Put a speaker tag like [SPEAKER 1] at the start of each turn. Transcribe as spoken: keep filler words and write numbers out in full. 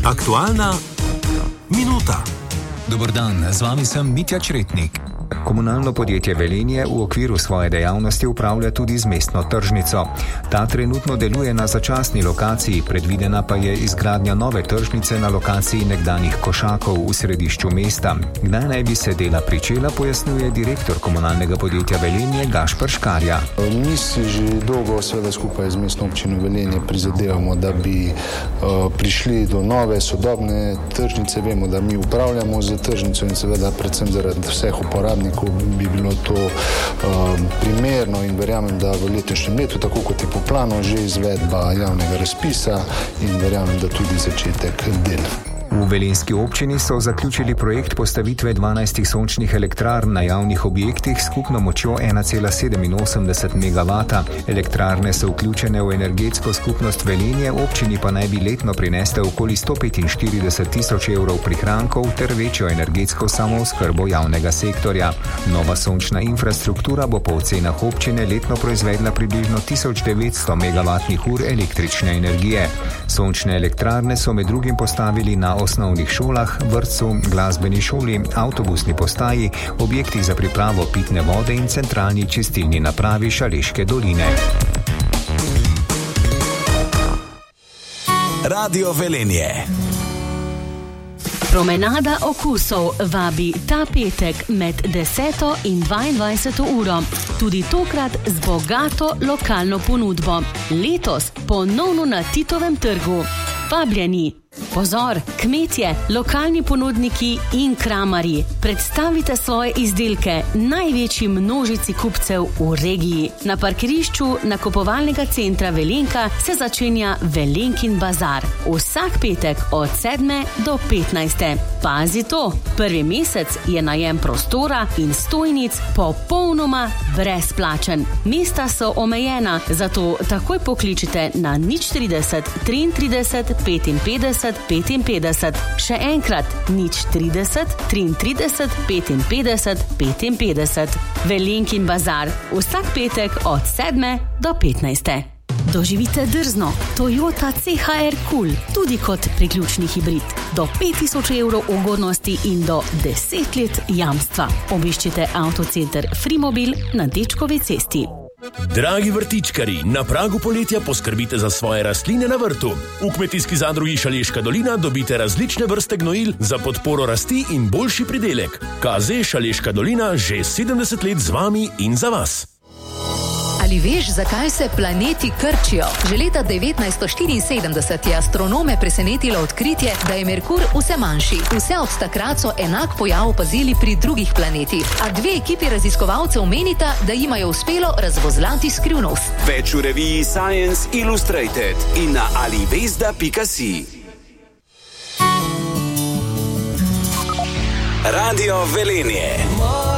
[SPEAKER 1] Aktualna minuta.
[SPEAKER 2] Dober dan, z vami sem Mitja Čretnik.
[SPEAKER 3] Komunalno podjetje Velenje v okviru svoje dejavnosti upravlja tudi z mestno tržnico. Ta trenutno deluje na začasni lokaciji, predvidena pa je izgradnja nove tržnice na lokaciji nekdanjih košakov v središču mesta. Kdaj naj bi se dela pričela, pojasnjuje direktor komunalnega podjetja Velenje Gašper Škarja.
[SPEAKER 4] Mi si že dolgo seveda skupaj z mestno občino Velenje prizadevamo, da bi uh, prišli do nove sodobne tržnice. Vemo, da mi upravljamo z tržnico in seveda predvsem zaradi vseh uporabnikov bi bilo to um, primerno in verjamem, da v letošnjem letu, tako kot je po planu, že izvedba javnega razpisa in verjamem, da tudi začetek del.
[SPEAKER 3] V velenjski občini so zaključili projekt postavitve dvanajstih sončnih elektrarn na javnih objektih s skupno močjo ena cela sedeminosemdeset megavata. Elektrarne so vključene v energetsko skupnost Velenje, občini pa naj bi letno prinesle okoli sto petinštirideset tisoč evrov prihrankov ter večjo energetsko samooskrbo javnega sektorja. Nova sončna infrastruktura bo po ocenah občine letno proizvedla približno tisoč devetsto megavatnih ur električne energije. Sončne elektrarne so med drugim postavili na osnovnih šolah, vrtcu, glasbeni šoli, avtobusni postaji, objektih za pripravo pitne vode in centralni čistilni napravi Šaleške doline.
[SPEAKER 1] Radio Velenje.
[SPEAKER 5] Promenada okusov vabi ta petek med deseto in dvaindvajseto uro. Tudi tokrat z bogato lokalno ponudbo. Letos ponovno na Titovem trgu. Vabljeni! Pozor, kmetje, lokalni ponudniki in kramarji, predstavite svoje izdelke največji množici kupcev v regiji. Na parkirišču nakupovalnega centra Velenka se začenja Velenkin bazar. Vsak petek od sedme do petnajste. Pazi to, prvi mesec je najem prostora in stojnic popolnoma brezplačen. Mesta so omejena, zato takoj pokličite na nič trideset, triintrideset, petinpetdeset, petinpetdeset. Še enkrat, nič trideset, triintrideset, petinpetdeset, petinpetdeset. Velenkin bazar, vsak petek od sedme do petnajste. Doživite drzno Toyota C H R Cool, tudi kot priključni hibrid. Do pet tisoč evrov ugodnosti in do deset let jamstva. Obiščite avtocenter Frimobil na Dečkovi cesti.
[SPEAKER 6] Dragi vrtičkari, na pragu poletja poskrbite za svoje rastline na vrtu. V kmetijski zadrugi Šaleška dolina dobite različne vrste gnojil za podporo rasti in boljši pridelek. K Z Šaleška dolina že sedemdeset let z vami in za vas.
[SPEAKER 7] Ali veš, zakaj se planeti krčijo? Že leta devetnajststo štiriinsedemdeset je astronome presenetilo odkritje, da je Merkur vse manjši. Vse od takrat so enak pojav opazili pri drugih planetih, a dve ekipi raziskovalcev menita, da jima je uspelo razvozlati skrivnost.
[SPEAKER 8] Več v reviji Science Illustrated in na alivesda pika si. Radio Velenje.